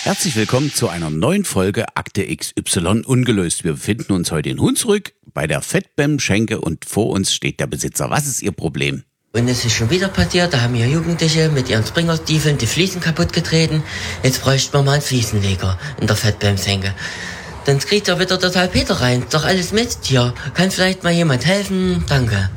Herzlich willkommen zu einer neuen Folge Akte XY ungelöst. Wir befinden uns heute in Hunsrück bei der Fettbem-Schenke und vor uns steht der Besitzer. Was ist Ihr Problem? Und es ist schon wieder passiert, da haben hier Jugendliche mit ihren Springerstiefeln die Fliesen kaputt getreten. Jetzt bräuchten wir mal einen Fliesenleger in der Fettbem-Schenke. Dann kriegt ja wieder der Salpeter rein. Ist doch alles Mist hier. Kann vielleicht mal jemand helfen? Danke.